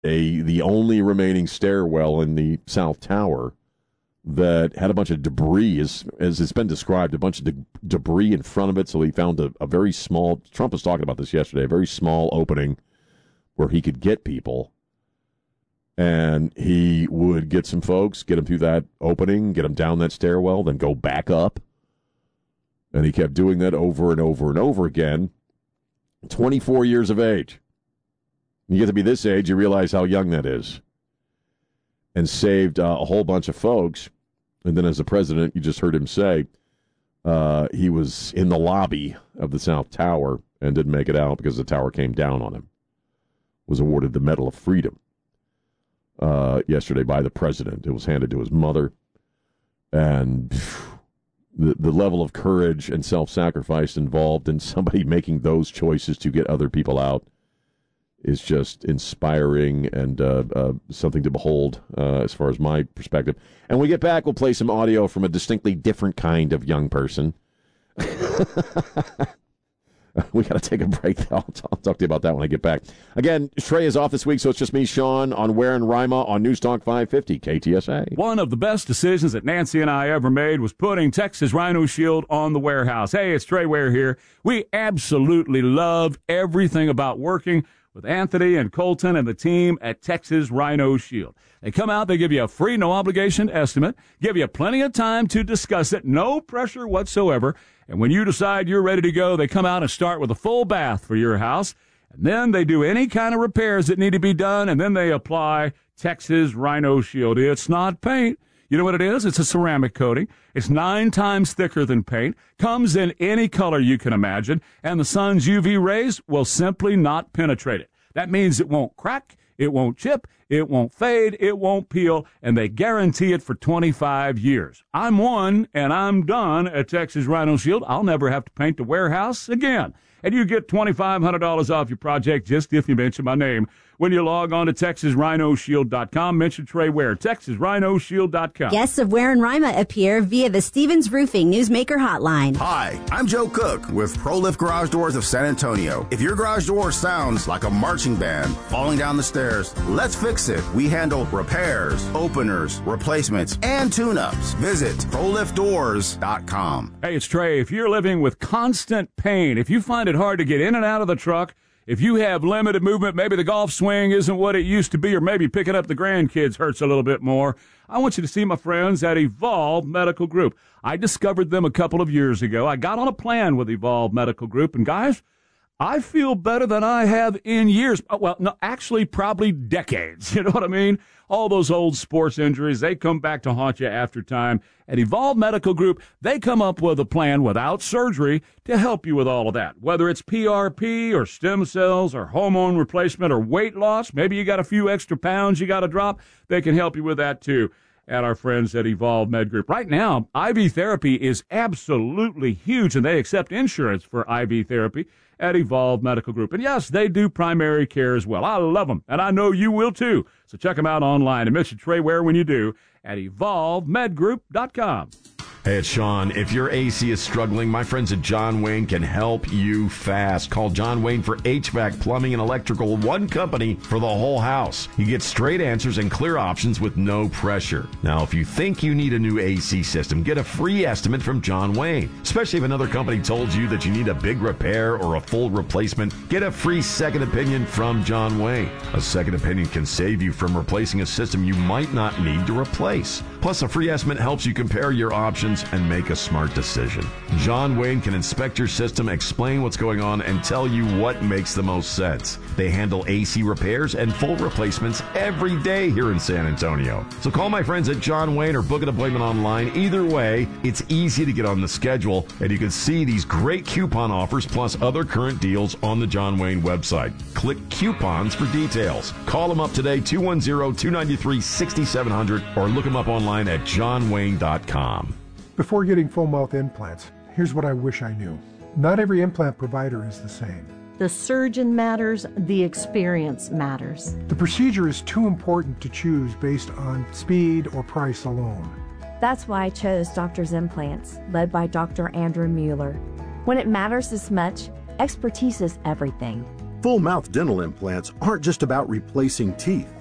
the only remaining stairwell in the South Tower that had a bunch of debris, as it's been described, a bunch of debris in front of it. So he found a very small, Trump was talking about this yesterday, a very small opening where he could get people. And he would get some folks, get them through that opening, get them down that stairwell, then go back up. And he kept doing that over and over and over again. 24 years of age. You get to be this age, you realize how young that is. And saved a whole bunch of folks. And then as the president, you just heard him say, he was in the lobby of the South Tower and didn't make it out because the tower came down on him. Was awarded the Medal of Freedom yesterday by the president. It was handed to his mother. And the level of courage and self-sacrifice involved in somebody making those choices to get other people out is just inspiring and something to behold as far as my perspective. And when we get back, we'll play some audio from a distinctly different kind of young person. We got to take a break. I'll talk to you about that when I get back. Again, Trey is off this week, so it's just me, Sean, on Ware and Rima on News Talk 550 KTSA. One of the best decisions that Nancy and I ever made was putting Texas Rhino Shield on the warehouse. Hey, it's Trey Ware here. We absolutely love everything about working with Anthony and Colton and the team at Texas Rhino Shield. They come out, they give you a free, no-obligation estimate, give you plenty of time to discuss it, no pressure whatsoever. And when you decide you're ready to go, they come out and start with a full bath for your house. And then they do any kind of repairs that need to be done, and then they apply Texas Rhino Shield. It's not paint. You know what it is? It's a ceramic coating. It's 9 times thicker than paint, comes in any color you can imagine, and the sun's UV rays will simply not penetrate it. That means it won't crack, it won't chip, it won't fade, it won't peel, and they guarantee it for 25 years. I'm one, and I'm done at Texas Rhino Shield. I'll never have to paint the warehouse again. And you get $2,500 off your project just if you mention my name when you log on to TexasRhinoShield.com. Mention Trey Ware, TexasRhinoShield.com. Guests of Ware and Rima appear via the Stevens Roofing Newsmaker Hotline. Hi, I'm Joe Cook with ProLift Garage Doors of San Antonio. If your garage door sounds like a marching band falling down the stairs, let's fix it. We handle repairs, openers, replacements, and tune-ups. Visit ProLiftDoors.com. Hey, it's Trey. If you're living with constant pain, if you find it hard to get in and out of the truck, if you have limited movement, maybe the golf swing isn't what it used to be, or maybe picking up the grandkids hurts a little bit more, I want you to see my friends at Evolve Medical Group. I discovered them a couple of years ago. I got on a plan with Evolve Medical Group, and guys, I feel better than I have in years. Well, no, actually, probably decades. You know what I mean? All those old sports injuries, they come back to haunt you after time. At Evolve Medical Group, they come up with a plan without surgery to help you with all of that. Whether it's PRP or stem cells or hormone replacement or weight loss, maybe you got a few extra pounds you got to drop, they can help you with that too. At our friends at Evolve Med Group. Right now, IV therapy is absolutely huge, and they accept insurance for IV therapy at Evolve Medical Group. And yes, they do primary care as well. I love them, and I know you will too. So check them out online and mention Trey Ware when you do at EvolveMedGroup.com. Hey, it's Sean. If your AC is struggling, my friends at John Wayne can help you fast. Call John Wayne for HVAC, plumbing, and electrical. One company for the whole house. You get straight answers and clear options with no pressure. Now, if you think you need a new AC system, get a free estimate from John Wayne. Especially if another company told you that you need a big repair or a full replacement, get a free second opinion from John Wayne. A second opinion can save you from replacing a system you might not need to replace. Plus, a free estimate helps you compare your options and make a smart decision. John Wayne can inspect your system, explain what's going on, and tell you what makes the most sense. They handle AC repairs and full replacements every day here in San Antonio. So call my friends at John Wayne or book an appointment online. Either way, it's easy to get on the schedule, and you can see these great coupon offers plus other current deals on the John Wayne website. Click coupons for details. Call them up today, 210-293-6700, or look them up online at johnwayne.com. Before getting full mouth implants, here's what I wish I knew. Not every implant provider is the same. The surgeon matters, the experience matters. The procedure is too important to choose based on speed or price alone. That's why I chose Doctor's Implants, led by Dr. Andrew Mueller. When it matters this much, expertise is everything. Full mouth dental implants aren't just about replacing teeth.